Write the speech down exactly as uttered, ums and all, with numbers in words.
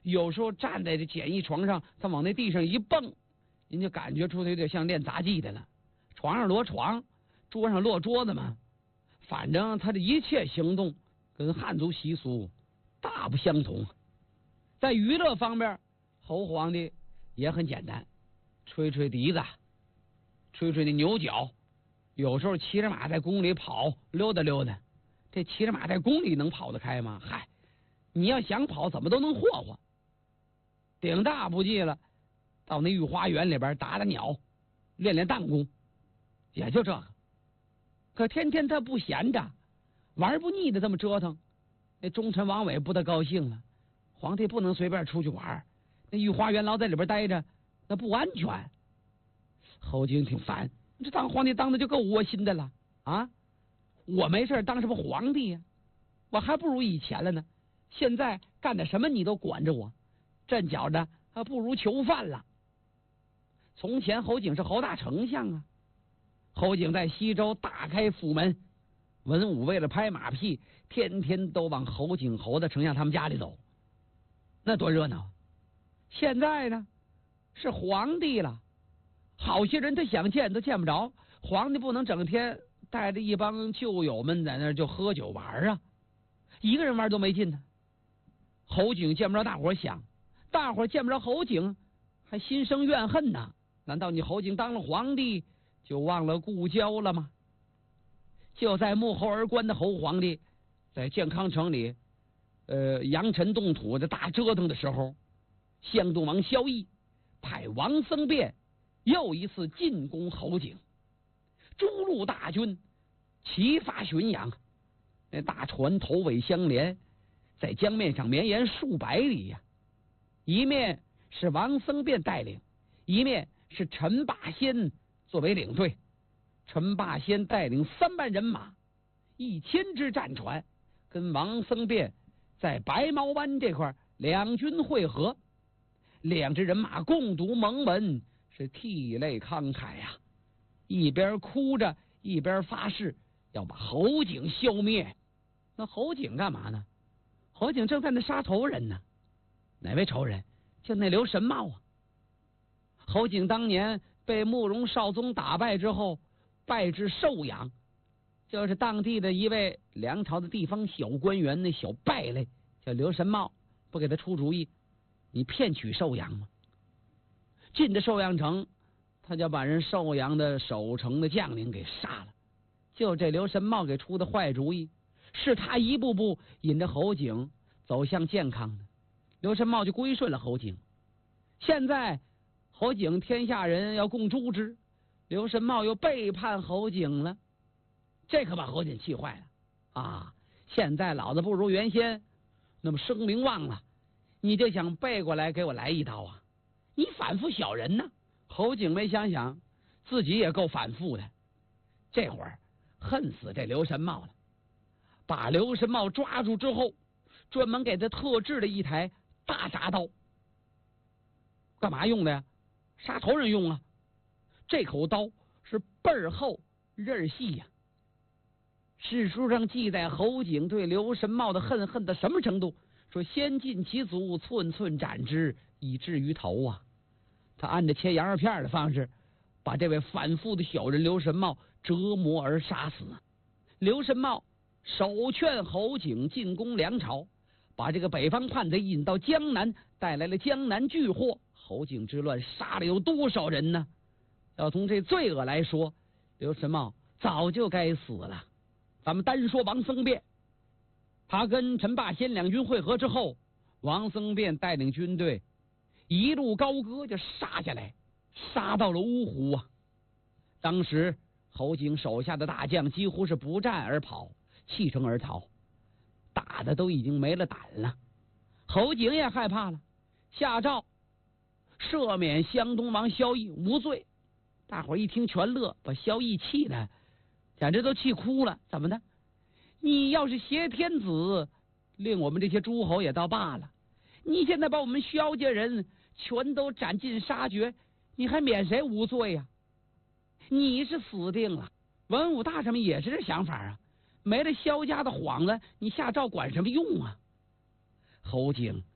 有时候站在这简易床上，他往那地上一蹦，您就感觉出他有点像练杂技的了。床上落床，桌上落桌子嘛，反正他的一切行动跟汉族习俗大不相同。在娱乐方面，侯皇帝也很简单，吹吹笛子，吹吹那牛角，有时候骑着马在宫里跑溜达溜达。这骑着马在宫里能跑得开吗？嗨，你要想跑怎么都能霍霍。顶大不济了，到那御花园里边打打鸟，练练弹弓，也就这个。可天天他不闲着，玩不腻的这么折腾，那忠臣王伟不大高兴了。皇帝不能随便出去玩，那御花园老在里边待着，那不安全。侯景挺烦，这当皇帝当的就够窝心的了啊！我没事当什么皇帝呀、啊？我还不如以前了呢。现在干点什么你都管着我，朕觉着还不如囚犯了。从前侯景是侯大丞相啊，侯景在西周大开府门，文武为了拍马屁，天天都往侯景侯的丞相他们家里走，那多热闹。现在呢是皇帝了，好些人他想见都见不着，皇帝不能整天带着一帮旧友们在那儿就喝酒玩啊，一个人玩都没劲呢。侯景见不着大伙想，大伙见不着侯景还心生怨恨呢。难道你侯景当了皇帝就忘了故交了吗？就在幕后而观的侯皇帝在建康城里呃扬尘动土的大折腾的时候，相东王萧绎派王僧辩又一次进攻侯景，诸路大军齐发巡洋，那大船头尾相连，在江面上绵延数百里呀、啊。一面是王僧辩带领，一面是陈霸先作为领队。陈霸先带领三万人马，一千只战船，跟王僧辩在白毛湾这块两军会合。两支人马共读盟文，是涕泪慷慨呀、啊，一边哭着一边发誓要把侯景消灭。那侯景干嘛呢？侯景正在那杀仇人呢。哪位仇人？就那刘神茂啊。侯景当年被慕容绍宗打败之后，拜至寿阳，就是当地的一位梁朝的地方小官员，那小败类叫刘神茂，不给他出主意，你骗取寿阳吗？进的寿阳城，他就把人寿阳的守城的将领给杀了。就这刘神茂给出的坏主意，是他一步步引着侯景走向健康的。刘神茂就归顺了侯景。现在侯景天下人要共诛之，刘神茂又背叛侯景了，这可把侯景气坏了啊！现在老子不如原先那么声名望了，你就想背过来给我来一刀啊？你反复小人呢！侯景没想想自己也够反复的，这会儿恨死这刘神茂了。把刘神茂抓住之后，专门给他特制了一台大铡刀。干嘛用的呀？杀仇人用啊！这口刀是倍儿厚刃儿细呀、啊。史书上记载侯景对刘神茂的恨恨到什么程度？说先尽其足，寸寸斩之，以至于头啊！他按着切羊肉片的方式，把这位反复的小人刘神茂折磨而杀死。刘神茂首劝侯景进攻梁朝，把这个北方叛贼引到江南，带来了江南巨祸。侯景之乱杀了有多少人呢？要从这罪恶来说，刘神茂早就该死了。咱们单说王僧辩，他跟陈霸先两军会合之后，王僧辩带领军队一路高歌就杀下来，杀到了芜湖啊！当时侯景手下的大将几乎是不战而跑，弃城而逃，打的都已经没了胆了。侯景也害怕了，下诏赦免湘东王萧绎无罪。大伙一听全乐，把萧绎气的简直都气哭了。怎么的？你要是挟天子，令我们这些诸侯也倒罢了，你现在把我们萧家人全都斩尽杀绝，你还免谁无罪呀、啊？你是死定了。文武大臣们也是这想法啊，没了萧家的幌子，你下诏管什么用啊？侯景